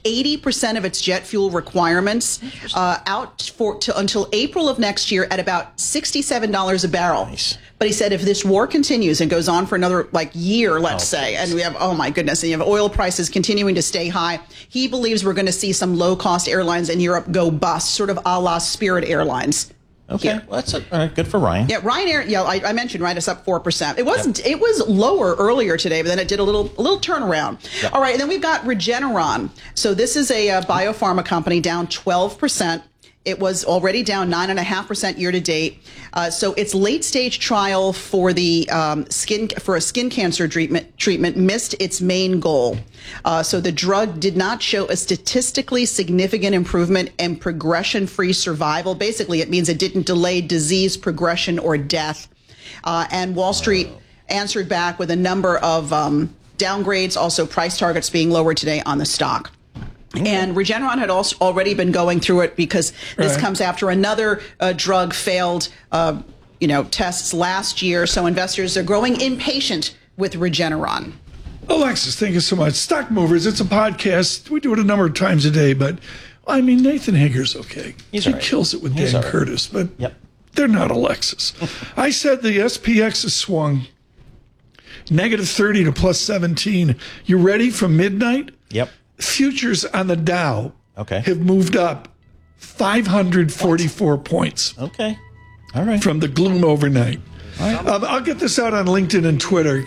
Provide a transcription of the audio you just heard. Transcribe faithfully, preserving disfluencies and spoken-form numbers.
eighty percent of its jet fuel requirements uh, out for to, until April of next year at about sixty-seven dollars a barrel. Nice. But he said if this war continues and goes on for another like year, let's Oh, say, please. and we have, oh my goodness, and you have oil prices continuing to stay high, he believes we're going to see some low-cost airlines in Europe go bust, sort of a la Spirit Airlines. Okay, Here. well, that's a, all right, good for Ryan. Yeah, Ryanair, yeah, I, I mentioned, right, it's up four percent. It wasn't, it was lower earlier today, but then it did a little a little turnaround. Yep. All right, and then we've got Regeneron. So this is a, uh biopharma company down twelve percent. It was already down nine point five percent year to date. Uh, so its late stage trial for the um, skin for a skin cancer treatment treatment missed its main goal. Uh, so the drug did not show a statistically significant improvement in progression-free survival. Basically, it means it didn't delay disease progression or death. Uh, and Wall Street answered back with a number of um, downgrades, also price targets being lowered today on the stock. And Regeneron had also already been going through it because this Right. comes after another uh, drug failed, uh, you know, tests last year. So investors are growing impatient with Regeneron. Alexis, thank you so much. Stock Movers, it's a podcast. We do it a number of times a day, but I mean, Nathan Hager's okay. He's he all right. kills it with He's Dan all right. Curtis, but Yep. they're not Alexis. I said the S P X has swung negative thirty to plus seventeen. You ready from midnight? Yep. Futures on the Dow Okay. have moved up five hundred forty-four points Okay. All right. from the gloom overnight. Um, I'll get this out on LinkedIn and Twitter.